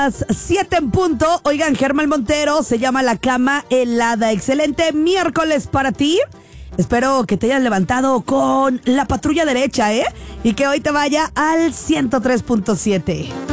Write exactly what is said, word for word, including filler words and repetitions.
las siete en punto. Oigan, Germán Montero se llama La Cama Helada. Excelente miércoles para ti. Espero que te hayas levantado con la patrulla derecha, ¿eh? Y que hoy te vaya al ciento tres punto siete.